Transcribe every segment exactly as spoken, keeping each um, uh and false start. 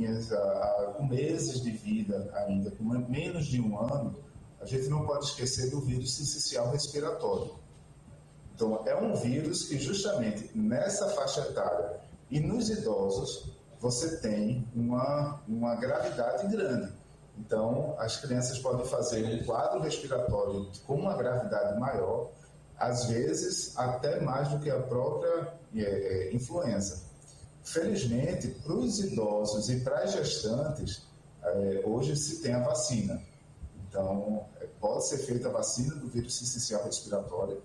filhotinhas, a, a, com meses de vida ainda, com menos de um ano, a gente não pode esquecer do vírus sincicial respiratório. Então, é um vírus que justamente nessa faixa etária e nos idosos, você tem uma, uma gravidade grande. Então, as crianças podem fazer um quadro respiratório com uma gravidade maior, às vezes até mais do que a própria é, é, influenza. Felizmente, para os idosos e para as gestantes, é, hoje se tem a vacina. Então, pode ser feita a vacina do vírus sincicial respiratório.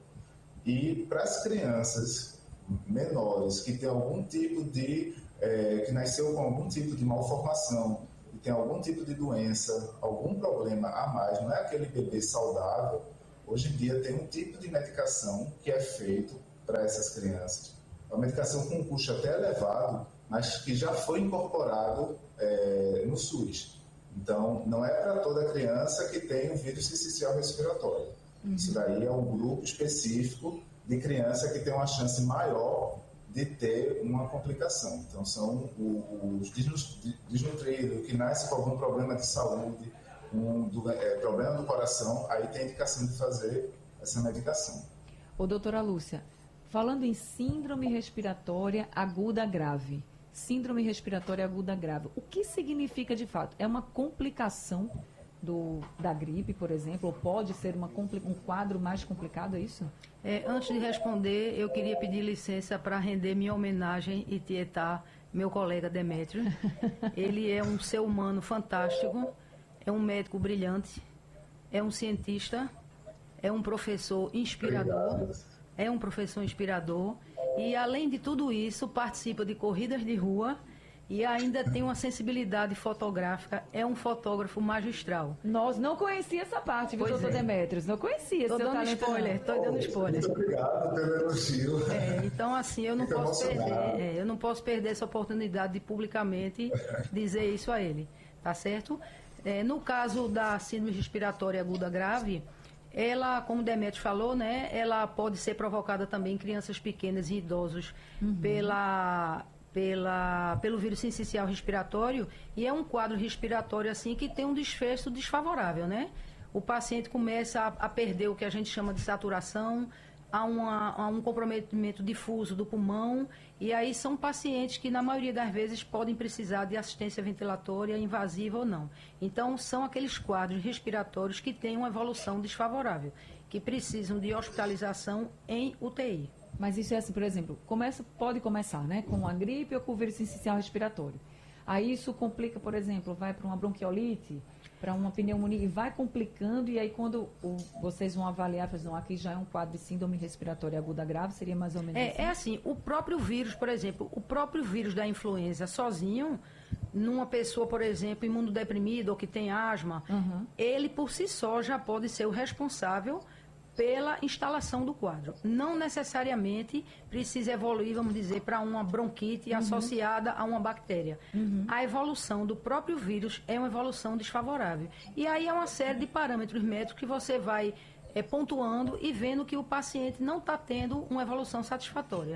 E para as crianças menores que têm algum tipo de, é, que nasceu com algum tipo de malformação, que tem algum tipo de doença, algum problema a mais, não é aquele bebê saudável, hoje em dia tem um tipo de medicação que é feito para essas crianças. É uma medicação com um custo até elevado, mas que já foi incorporado é, no SUS. Então, não é para toda criança que tem o vírus sincicial respiratório. Uhum. Isso daí é um grupo específico de criança que tem uma chance maior de ter uma complicação. Então, são os desnutridos, que nascem com algum problema de saúde, um do, é, problema do coração, aí tem indicação de fazer essa medicação. Ô, doutora Lúcia, falando em síndrome respiratória aguda grave, síndrome respiratória aguda grave, o que significa de fato? É uma complicação do, da gripe, por exemplo, ou pode ser uma, um quadro mais complicado, é isso? É, antes de responder, eu queria pedir licença para render minha homenagem e tietar meu colega Demétrio. Ele é um ser humano fantástico, é um médico brilhante, é um cientista, é um professor inspirador, Obrigado. é um professor inspirador e, além de tudo isso, participa de corridas de rua e ainda tem uma sensibilidade fotográfica, é um fotógrafo magistral. Nós não conhecia essa parte, viu, doutor é. Demétrios? Não conhecia tô seu dando talento. Spoiler, estou dando spoiler. Muito obrigado pelo elogio. É, então, assim, eu não, posso perder, é, eu não posso perder essa oportunidade de publicamente dizer isso a ele, tá certo? É, no caso da síndrome respiratória aguda grave, ela, como o Demétrio falou, né, ela pode ser provocada também em crianças pequenas e idosos uhum. pela... Pela, pelo vírus sincicial respiratório, e é um quadro respiratório assim que tem um desfecho desfavorável, né? O paciente começa a, a perder o que a gente chama de saturação, há, uma, há um comprometimento difuso do pulmão, e aí são pacientes que na maioria das vezes podem precisar de assistência ventilatória invasiva ou não. Então são aqueles quadros respiratórios que têm uma evolução desfavorável, que precisam de hospitalização em U T I. Mas isso é assim, por exemplo, começa, pode começar, né, com a gripe ou com o vírus sincicial respiratório. Aí isso complica, por exemplo, vai para uma bronquiolite, para uma pneumonia, e vai complicando, e aí quando o, vocês vão avaliar, falam, aqui já é um quadro de síndrome respiratória aguda grave, seria mais ou menos é, assim? É assim, o próprio vírus, por exemplo, o próprio vírus da influenza sozinho, numa pessoa, por exemplo, imunodeprimida ou que tem asma, uhum. ele por si só já pode ser o responsável pela instalação do quadro. Não necessariamente precisa evoluir, vamos dizer, para uma bronquite uhum. associada a uma bactéria. Uhum. A evolução do próprio vírus é uma evolução desfavorável. E aí é uma série de parâmetros médicos que você vai é, pontuando e vendo que o paciente não está tendo uma evolução satisfatória.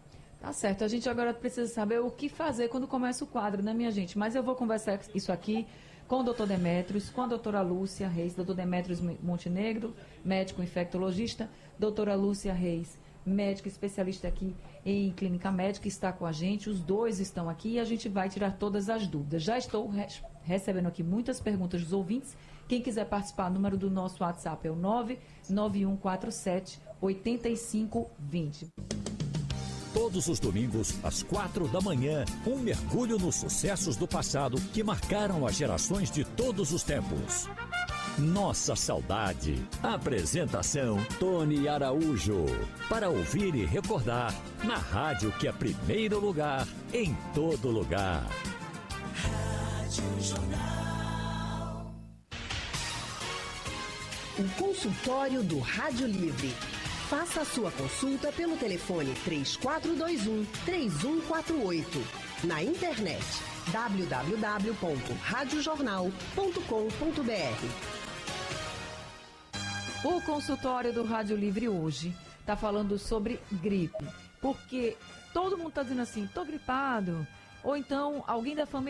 Tá certo. A gente agora precisa saber o que fazer quando começa o quadro, né, minha gente? Mas eu vou conversar isso aqui com o doutor Demétrios, com a doutora Lúcia Reis, doutor Demétrios Montenegro, médico infectologista, doutora Lúcia Reis, médica especialista aqui em clínica médica, está com a gente, os dois estão aqui e a gente vai tirar todas as dúvidas. Já estou re recebendo aqui muitas perguntas dos ouvintes. Quem quiser participar, o número do nosso WhatsApp é o nove nove um quatro sete oito cinco dois zero. Todos os domingos, às quatro da manhã, um mergulho nos sucessos do passado que marcaram as gerações de todos os tempos. Nossa Saudade. Apresentação, Tony Araújo. Para ouvir e recordar, na rádio que é primeiro lugar, em todo lugar. Rádio Jornal. O consultório do Rádio Livre. Faça a sua consulta pelo telefone três quatro dois um, três um quatro oito. Na internet w w w ponto rádio jornal ponto com ponto b r. O consultório do Rádio Livre hoje está falando sobre gripe. Porque todo mundo está dizendo assim, tô gripado. Ou então alguém da família